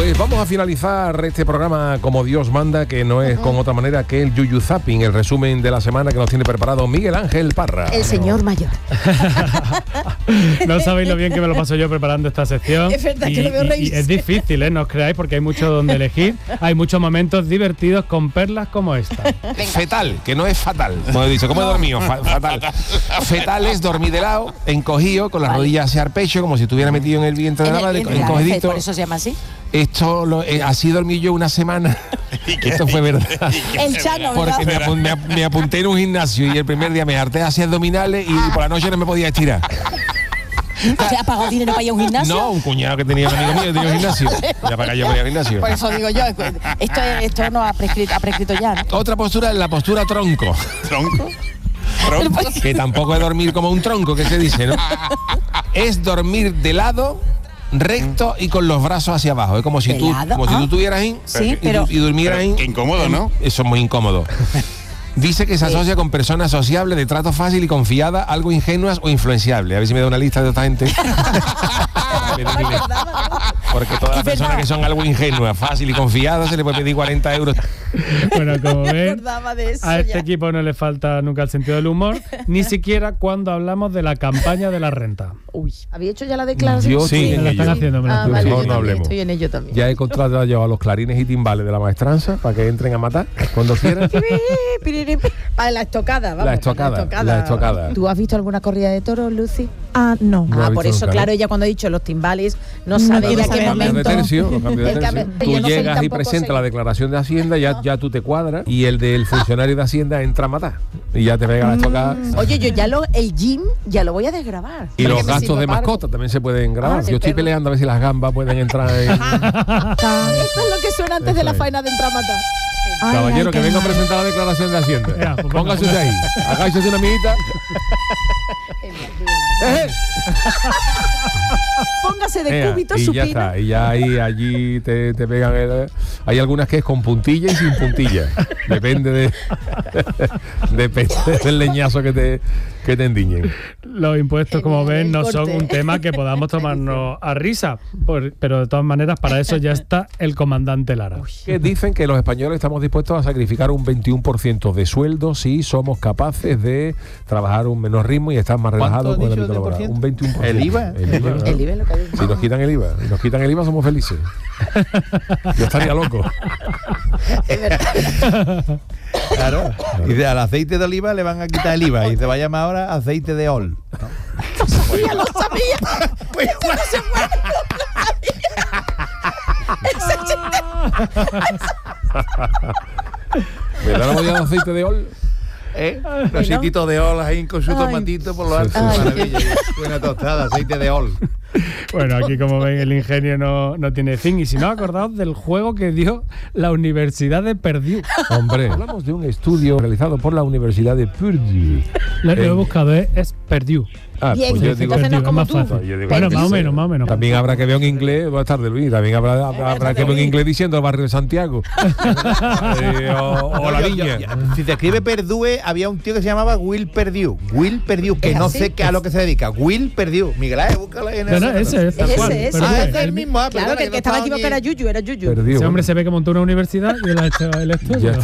Pues vamos a finalizar este programa como Dios manda, que no es con otra manera que el Yuyu Zapping, el resumen de la semana que nos tiene preparado Miguel Ángel Parra. El señor mayor. No sabéis lo bien que me lo paso yo preparando esta sección. Es verdad que lo veo reírse. Y es difícil, no os creáis, porque hay mucho donde elegir. Hay muchos momentos divertidos con perlas como esta. Fetal, que no es fatal. Como he dicho, ¿cómo he dormido? Fatal. Fetal es dormir de lado, encogido, con las rodillas hacia el pecho, como si estuviera metido en el vientre de la madre, encogidito. Por eso se llama así. Esto así dormí yo una semana. Esto fue verdad. El Chano, ¿verdad? Porque me apunté en un gimnasio y el primer día me harté hacia abdominales y por la noche no me podía estirar. ¿Te has pagado dinero para ir a un gimnasio? No, un cuñado que tenía un amigo mío que tenía un gimnasio. Ya para yo para ir al gimnasio. Por eso digo yo, esto no ha prescrito ya, ¿no? Otra postura es la postura tronco. ¿Tronco? Que tampoco es dormir como un tronco, que se dice, ¿no? Es dormir de lado, recto y con los brazos hacia abajo. Es como si tú estuvieras ahí, sí, y durmieras ahí. Qué incómodo, ¿no? Eso es muy incómodo. Dice que se asocia con personas sociables, de trato fácil y confiada, algo ingenuas o influenciables. A ver si me da una lista de esta gente. Porque todas las personas que son algo ingenuas, fácil y confiadas, se le puede pedir 40 euros. Bueno, como ven, a este ya. equipo no le falta nunca el sentido del humor, ni siquiera cuando hablamos de la campaña de la renta. Uy, ¿había hecho ya la declaración? Yo sí, Me la están haciendo, me la Vale, Mejor yo no también, hablemos. estoy en ello también. Ya he contratado yo a los clarines y timbales de la maestranza para que entren a matar cuando quieran. Para la estocada, vamos. La estocada. ¿Tú has visto alguna corrida de toros, Lucy? No. No he visto Por eso, nunca, claro, ¿no? ella cuando ha dicho los timbales no No sabe quiere ya qué saber. momento. Los cambios de tercio. Yo Tú no sé llegas y tampoco presentas sé. la declaración de Hacienda, ya tú te cuadras y el del funcionario de Hacienda entra a matar y ya te pega la estocada. Oye, yo ya el gym ya lo voy a desgravar. Y Para los que me gastos sirva de para algo. mascota también se pueden grabar. Ah, Yo estoy perro. peleando a ver si las gambas pueden entrar en... Esto es lo que suena antes de la faena de entrar a matar. Caballero, que venga a presentar la declaración de Hacienda. Ya, pues Póngase usted ahí. Agáchese una amiguita. Póngase de cúbito y ya supino. está. Y ya ahí, allí te pegan hay algunas que es con puntilla y sin puntilla. Depende depende del leñazo que te endiñen. Los impuestos, como Genial, ven, el no son corte. un tema que podamos tomarnos a risa, pero de todas maneras para eso ya está el comandante Lara. Que dicen que los españoles estamos dispuestos a sacrificar un 21% de sueldo si somos capaces de trabajar un menor ritmo y estar más relajados con el ámbito laboral. Un 21%. ¿El IVA? El IVA, ¿no? El IBE lo que dice. Si nos quitan el IVA somos felices. Yo estaría loco. Es verdad. Claro. Y al aceite de oliva le van a quitar el IVA y se va a llamar ahora aceite de ol. Ya lo sabía. Esto no se ¿Me da la botella de aceite de ol? Los sititos de ol ahí con su tomatito por lo alto. Ay. Maravilla. Una tostada, aceite de ol. Bueno, aquí como ven el ingenio no tiene fin. Y si no, acordaos del juego que dio la Universidad de Purdue. Hombre, hablamos de un estudio realizado por la Universidad de Purdue. Lo he buscado, es Purdue. Ah, Bien, pues yo digo, entonces no es Purdue, como más tú. fácil. Yo digo, Bueno, Purdue. más o menos. También habrá que ver un inglés, buenas tardes Luis, también habrá que ver un inglés diciendo el barrio de Santiago. O la Viña. Si se escribe Perdue, había un tío que se llamaba Will Perdue. Will Perdue, que ¿Es no así? sé a lo que se dedica. Will Perdue. Miguel Ángel, búscala en No, ese es tal cual. Ese. Ah, Purdue. es el mismo. Claro, que el que estaba equivocado era Yuyu, Perdido. Ese hombre se ve que montó una universidad y él ha hecho el estudio. Ya está.